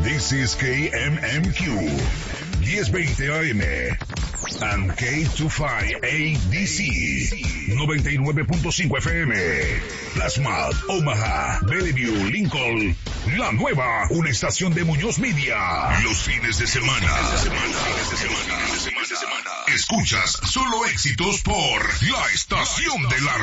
This is KMMQ 1020 AM and K25ADC 99.5 FM. Plasma, Omaha, Bellevue, Lincoln. La nueva, una estación de Muñoz Media. Los fines de semana. Escuchas solo éxitos por la estación de la